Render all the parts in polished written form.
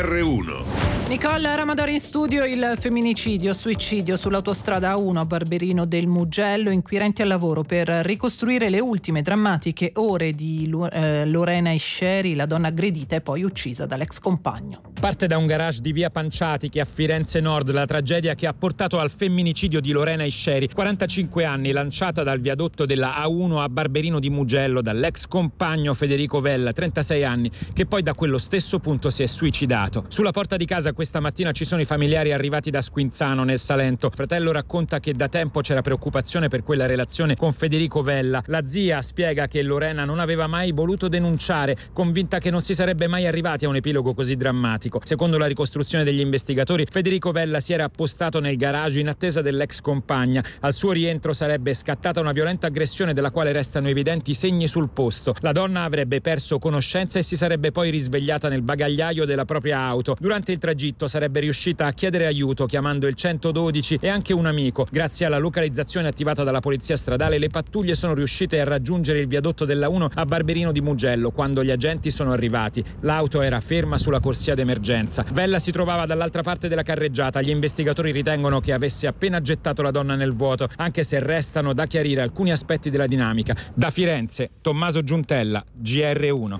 GR1. Nicola Ramadori in studio. Il femminicidio, suicidio sull'autostrada A1 a Barberino del Mugello, inquirenti al lavoro per ricostruire le ultime drammatiche ore di Lorena Isceri, la donna aggredita e poi uccisa dall'ex compagno. Parte da un garage di via Panciatichi a Firenze Nord la tragedia che ha portato al femminicidio di Lorena Isceri, 45 anni, lanciata dal viadotto della A1 a Barberino di Mugello dall'ex compagno Federico Vella, 36 anni, che poi da quello stesso punto si è suicidato. Sulla porta di casa questa mattina ci sono i familiari arrivati da Squinzano nel Salento. Fratello racconta che da tempo c'era preoccupazione per quella relazione con Federico Vella. La zia spiega che Lorena non aveva mai voluto denunciare, convinta che non si sarebbe mai arrivati a un epilogo così drammatico. Secondo la ricostruzione degli investigatori, Federico Vella si era appostato nel garage in attesa dell'ex compagna. Al suo rientro sarebbe scattata una violenta aggressione della quale restano evidenti segni sul posto. La donna avrebbe perso conoscenza e si sarebbe poi risvegliata nel bagagliaio della propria auto. Durante il tragitto sarebbe riuscita a chiedere aiuto chiamando il 112 e anche un amico. Grazie alla localizzazione attivata dalla polizia stradale, le pattuglie sono riuscite a raggiungere il viadotto della 1 a Barberino di Mugello quando gli agenti sono arrivati. L'auto era ferma sulla corsia d'emergenza. Vella si trovava dall'altra parte della carreggiata. Gli investigatori ritengono che avesse appena gettato la donna nel vuoto, anche se restano da chiarire alcuni aspetti della dinamica. Da Firenze, Tommaso Giuntella, GR1.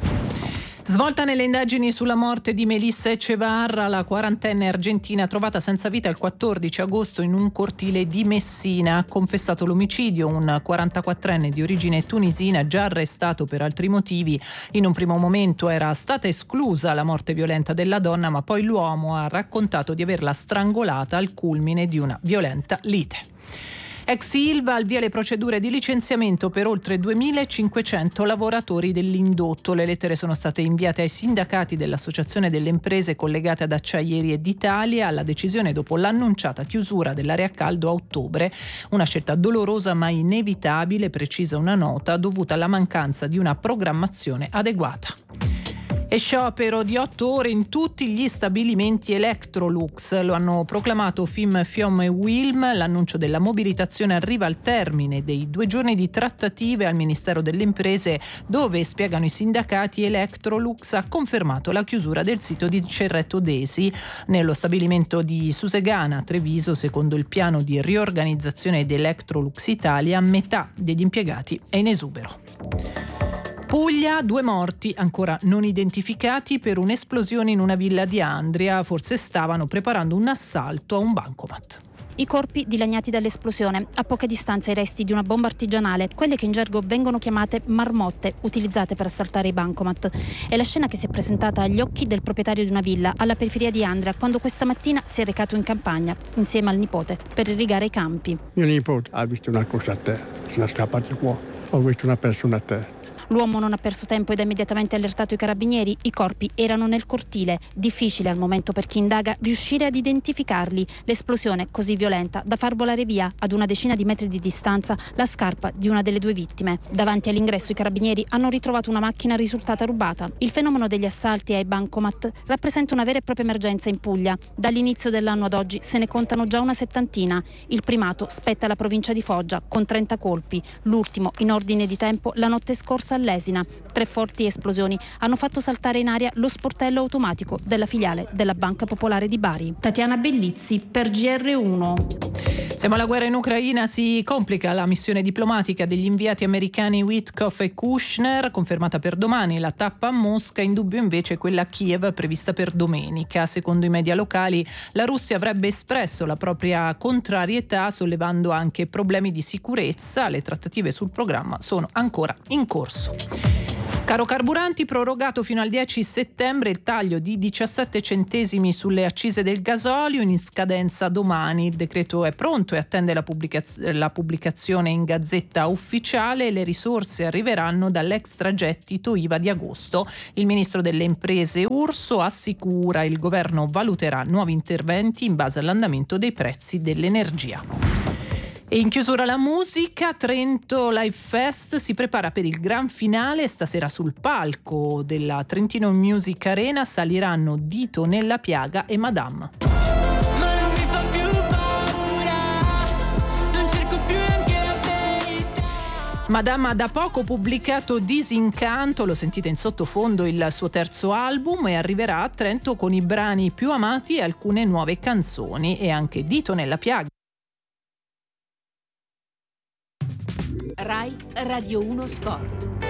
Svolta nelle indagini sulla morte di Melissa Echevarra, la quarantenne argentina trovata senza vita il 14 agosto in un cortile di Messina. Ha confessato l'omicidio un 44enne di origine tunisina, già arrestato per altri motivi. In un primo momento era stata esclusa la morte violenta della donna, ma poi l'uomo ha raccontato di averla strangolata al culmine di una violenta lite. Ex Ilva al via le procedure di licenziamento per oltre 2.500 lavoratori dell'indotto. Le lettere sono state inviate ai sindacati dell'Associazione delle imprese collegate ad Acciaierie d'Italia. La decisione dopo l'annunciata chiusura dell'area a caldo a ottobre, una scelta dolorosa ma inevitabile, precisa una nota, dovuta alla mancanza di una programmazione adeguata. E sciopero di 8 ore in tutti gli stabilimenti Electrolux. Lo hanno proclamato FIM, FIOM e UILM. L'annuncio della mobilitazione arriva al termine dei 2 giorni di trattative al Ministero delle Imprese, dove, spiegano i sindacati, Electrolux ha confermato la chiusura del sito di Cerreto Desi. Nello stabilimento di Susegana, a Treviso, secondo il piano di riorganizzazione di Electrolux Italia, metà degli impiegati è in esubero. Puglia, 2 morti ancora non identificati per un'esplosione in una villa di Andria. Forse stavano preparando un assalto a un bancomat. I corpi dilaniati dall'esplosione, a poca distanza i resti di una bomba artigianale, quelle che in gergo vengono chiamate marmotte, utilizzate per assaltare i bancomat. È la scena che si è presentata agli occhi del proprietario di una villa alla periferia di Andria quando questa mattina si è recato in campagna insieme al nipote per irrigare i campi. Mio nipote ha visto una cosa a terra, sono scappati qua, ho visto una persona a terra. L'uomo non ha perso tempo ed ha immediatamente allertato i carabinieri. I corpi erano nel cortile. Difficile al momento per chi indaga riuscire ad identificarli. L'esplosione così violenta da far volare via ad una decina di metri di distanza la scarpa di una delle 2 vittime. Davanti all'ingresso i carabinieri hanno ritrovato una macchina risultata rubata. Il fenomeno degli assalti ai bancomat rappresenta una vera e propria emergenza in Puglia. Dall'inizio dell'anno ad oggi se ne contano già una 70. Il primato spetta alla provincia di Foggia con 30 colpi. L'ultimo in ordine di tempo la notte scorsa all'Esina. 3 forti esplosioni hanno fatto saltare in aria lo sportello automatico della filiale della Banca Popolare di Bari. Tatiana Bellizzi per GR1. Siamo alla guerra in Ucraina, si complica la missione diplomatica degli inviati americani Witkoff e Kushner, confermata per domani. La tappa a Mosca, in dubbio invece quella a Kiev prevista per domenica. Secondo i media locali la Russia avrebbe espresso la propria contrarietà, sollevando anche problemi di sicurezza. Le trattative sul programma sono ancora in corso. Caro carburanti, prorogato fino al 10 settembre il taglio di 17 centesimi sulle accise del gasolio, in scadenza domani. Il decreto è pronto e attende la pubblicazione in Gazzetta Ufficiale. Le risorse arriveranno dall'extragettito IVA di agosto. Il ministro delle imprese Urso assicura il governo valuterà nuovi interventi in base all'andamento dei prezzi dell'energia. E in chiusura la musica, Trento Live Fest si prepara per il gran finale. Stasera sul palco della Trentino Music Arena saliranno Dito Nella Piaga e Madame. Madama ha da poco pubblicato Disincanto, lo sentite in sottofondo, il suo terzo album, e arriverà a Trento con i brani più amati e alcune nuove canzoni, e anche Dito nella piaga. Rai Radio 1 Sport.